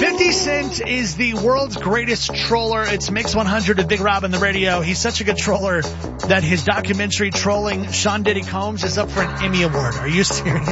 50 Cent is the world's greatest troller. It's Mix 100 with Big Rob on the radio. He's such a good troller that his documentary Trolling Sean Diddy Combs is up for an Emmy Award. Are you serious?